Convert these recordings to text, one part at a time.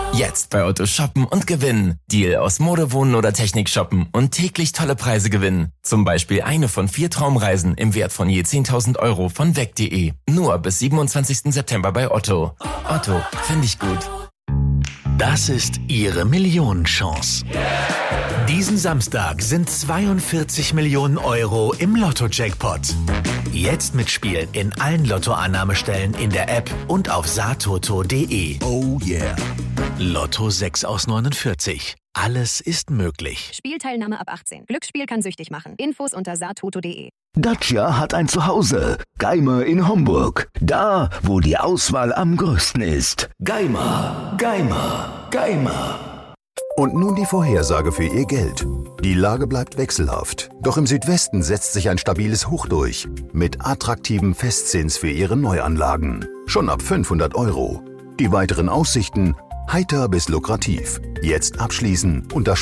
Jetzt bei Otto shoppen und gewinnen. Deal aus Mode, Wohnen oder Technik shoppen und täglich tolle Preise gewinnen. Zum Beispiel eine von 4 Traumreisen im Wert von je 10.000 € von weg.de. Nur bis 27. September bei Otto. Otto, finde ich gut. Das ist Ihre Millionenchance. Diesen Samstag sind 42 Millionen € im Lotto-Jackpot. Jetzt mitspielen in allen Lottoannahmestellen in der App und auf satoto.de. Oh yeah. Lotto 6 aus 49. Alles ist möglich. Spielteilnahme ab 18. Glücksspiel kann süchtig machen. Infos unter satoto.de. Dacia hat ein Zuhause. Geimer in Homburg. Da, wo die Auswahl am größten ist. Geimer, Geimer, Geimer. Und nun die Vorhersage für Ihr Geld. Die Lage bleibt wechselhaft. Doch im Südwesten setzt sich ein stabiles Hoch durch. Mit attraktivem Festzins für Ihre Neuanlagen. Schon ab 500 €. Die weiteren Aussichten: heiter bis lukrativ. Jetzt abschließen unter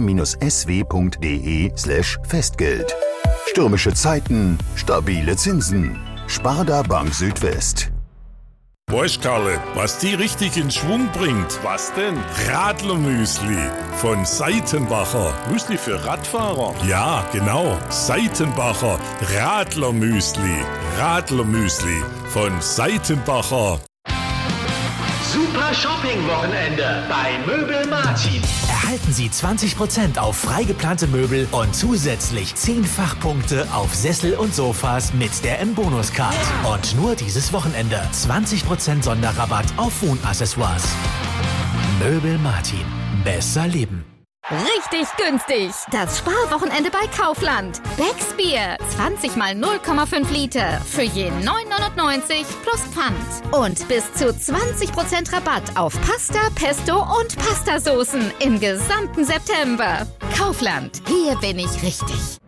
sparda-sw.de/Festgeld. Stürmische Zeiten, stabile Zinsen. Sparda Bank Südwest. Weißt Karle, was die richtig in Schwung bringt? Was denn? Radlermüsli von Seitenbacher. Müsli für Radfahrer? Ja, genau. Seitenbacher Radlermüsli. Radlermüsli von Seitenbacher. Super Shopping-Wochenende bei Möbel Martin. Erhalten Sie 20% auf freigeplante Möbel und zusätzlich 10 Fachpunkte auf Sessel und Sofas mit der M-Bonus-Card. Und nur dieses Wochenende 20% Sonderrabatt auf Wohnaccessoires. Möbel Martin. Besser leben. Richtig günstig. Das Sparwochenende bei Kaufland. Becks Bier. 20 mal 0,5 Liter. Für je 9,99 plus Pfand. Und bis zu 20% Rabatt auf Pasta, Pesto und Pastasoßen im gesamten September. Kaufland. Hier bin ich richtig.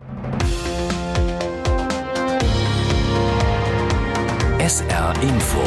SR Info.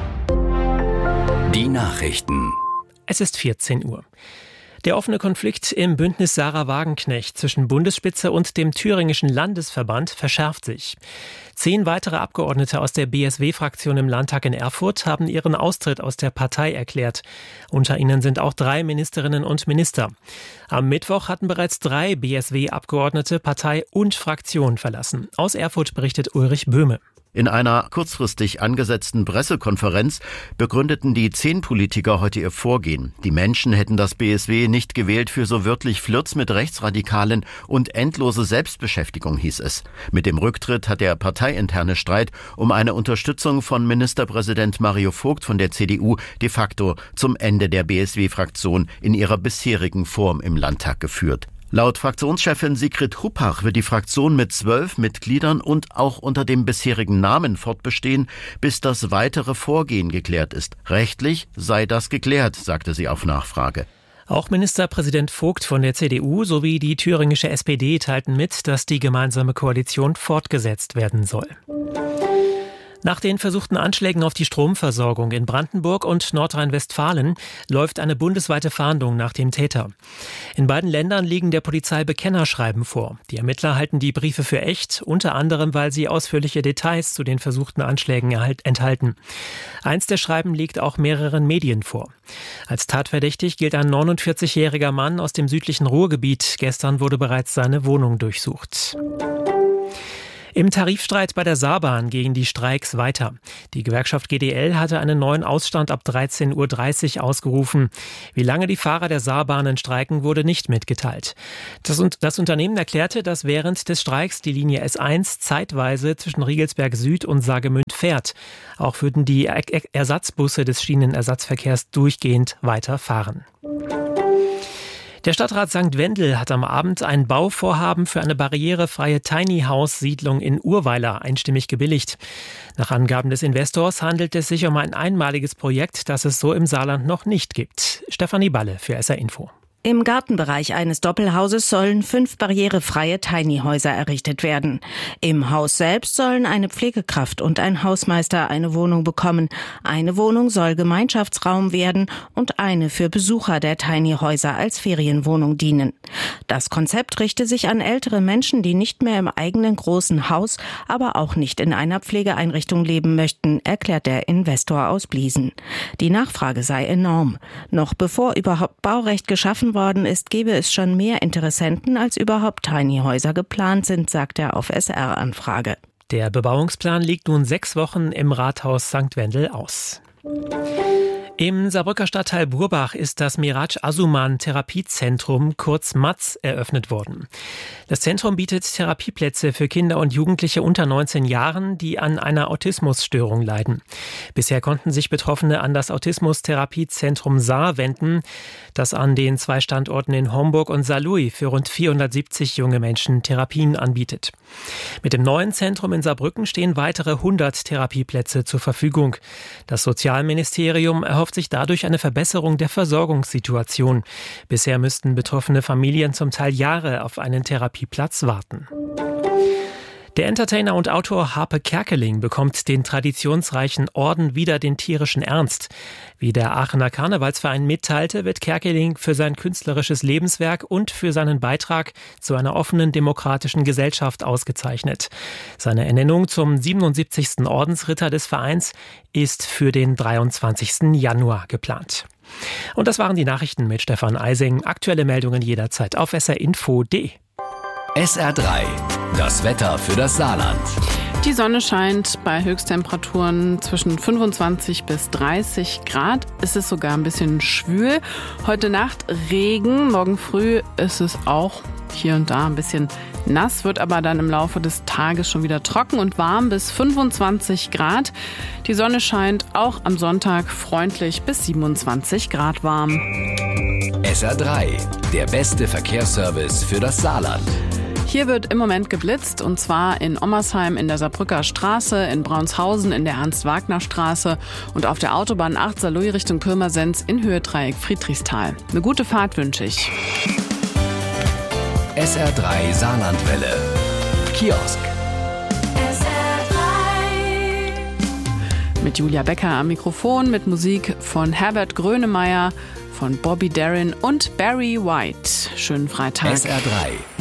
Die Nachrichten. Es ist 14 Uhr. Der offene Konflikt im Bündnis Sarah Wagenknecht zwischen Bundesspitze und dem thüringischen Landesverband verschärft sich. 10 weitere Abgeordnete aus der BSW-Fraktion im Landtag in Erfurt haben ihren Austritt aus der Partei erklärt. Unter ihnen sind auch 3 Ministerinnen und Minister. Am Mittwoch hatten bereits 3 BSW-Abgeordnete Partei und Fraktion verlassen. Aus Erfurt berichtet Ulrich Böhme. In einer kurzfristig angesetzten Pressekonferenz begründeten die 10 Politiker heute ihr Vorgehen. Die Menschen hätten das BSW nicht gewählt für so wörtlich Flirts mit Rechtsradikalen und endlose Selbstbeschäftigung, hieß es. Mit dem Rücktritt hat der parteiinterne Streit um eine Unterstützung von Ministerpräsident Mario Vogt von der CDU de facto zum Ende der BSW-Fraktion in ihrer bisherigen Form im Landtag geführt. Laut Fraktionschefin Sigrid Huppach wird die Fraktion mit 12 Mitgliedern und auch unter dem bisherigen Namen fortbestehen, bis das weitere Vorgehen geklärt ist. Rechtlich sei das geklärt, sagte sie auf Nachfrage. Auch Ministerpräsident Vogt von der CDU sowie die thüringische SPD teilten mit, dass die gemeinsame Koalition fortgesetzt werden soll. Nach den versuchten Anschlägen auf die Stromversorgung in Brandenburg und Nordrhein-Westfalen läuft eine bundesweite Fahndung nach dem Täter. In beiden Ländern liegen der Polizei Bekennerschreiben vor. Die Ermittler halten die Briefe für echt, unter anderem, weil sie ausführliche Details zu den versuchten Anschlägen enthalten. Eins der Schreiben liegt auch mehreren Medien vor. Als tatverdächtig gilt ein 49-jähriger Mann aus dem südlichen Ruhrgebiet. Gestern wurde bereits seine Wohnung durchsucht. Im Tarifstreit bei der Saarbahn gehen die Streiks weiter. Die Gewerkschaft GDL hatte einen neuen Ausstand ab 13.30 Uhr ausgerufen. Wie lange die Fahrer der Saarbahnen streiken, wurde nicht mitgeteilt. Das Unternehmen erklärte, dass während des Streiks die Linie S1 zeitweise zwischen Riegelsberg Süd und Saargemünd fährt. Auch würden die Ersatzbusse des Schienenersatzverkehrs durchgehend weiterfahren. Der Stadtrat St. Wendel hat am Abend ein Bauvorhaben für eine barrierefreie Tiny-House-Siedlung in Urweiler einstimmig gebilligt. Nach Angaben des Investors handelt es sich um ein einmaliges Projekt, das es so im Saarland noch nicht gibt. Stefanie Balle für SR Info. Im Gartenbereich eines Doppelhauses sollen 5 barrierefreie Tiny-Häuser errichtet werden. Im Haus selbst sollen eine Pflegekraft und ein Hausmeister eine Wohnung bekommen. Eine Wohnung soll Gemeinschaftsraum werden und eine für Besucher der Tiny-Häuser als Ferienwohnung dienen. Das Konzept richte sich an ältere Menschen, die nicht mehr im eigenen großen Haus, aber auch nicht in einer Pflegeeinrichtung leben möchten, erklärt der Investor aus Bliesen. Die Nachfrage sei enorm. Noch bevor überhaupt Baurecht geschaffen worden ist, gebe es schon mehr Interessenten, als überhaupt Tiny-Häuser geplant sind, sagt er auf SR-Anfrage. Der Bebauungsplan liegt nun 6 Wochen im Rathaus St. Wendel aus. Im Saarbrücker Stadtteil Burbach ist das Miraj Asuman Therapiezentrum, kurz MATZ, eröffnet worden. Das Zentrum bietet Therapieplätze für Kinder und Jugendliche unter 19 Jahren, die an einer Autismusstörung leiden. Bisher konnten sich Betroffene an das Autismus-Therapiezentrum Saar wenden, das an den 2 Standorten in Homburg und Saarlouis für rund 470 junge Menschen Therapien anbietet. Mit dem neuen Zentrum in Saarbrücken stehen weitere 100 Therapieplätze zur Verfügung. Das Sozialministerium erhofft sich dadurch eine Verbesserung der Versorgungssituation. Bisher müssten betroffene Familien zum Teil Jahre auf einen Therapieplatz warten. Der Entertainer und Autor Harpe Kerkeling bekommt den traditionsreichen Orden Wider den tierischen Ernst. Wie der Aachener Karnevalsverein mitteilte, wird Kerkeling für sein künstlerisches Lebenswerk und für seinen Beitrag zu einer offenen demokratischen Gesellschaft ausgezeichnet. Seine Ernennung zum 77. Ordensritter des Vereins ist für den 23. Januar geplant. Und das waren die Nachrichten mit Stefan Eising. Aktuelle Meldungen jederzeit auf srinfo.de. SR3, das Wetter für das Saarland. Die Sonne scheint bei Höchsttemperaturen zwischen 25 bis 30 Grad. Es ist sogar ein bisschen schwül. Heute Nacht Regen, morgen früh ist es auch hier und da ein bisschen nass, wird aber dann im Laufe des Tages schon wieder trocken und warm bis 25 Grad. Die Sonne scheint auch am Sonntag freundlich bis 27 Grad warm. SR3, der beste Verkehrsservice für das Saarland. Hier wird im Moment geblitzt, und zwar in Ommersheim in der Saarbrücker Straße, in Braunshausen in der Ernst-Wagner-Straße und auf der Autobahn 8 Saarlouis Richtung Pirmasens in Höhe Dreieck Friedrichsthal. Eine gute Fahrt wünsche ich. SR3 Saarlandwelle. Kiosk. Mit Julia Becker am Mikrofon, mit Musik von Herbert Grönemeyer, von Bobby Darin und Barry White. Schönen Freitag. SR3.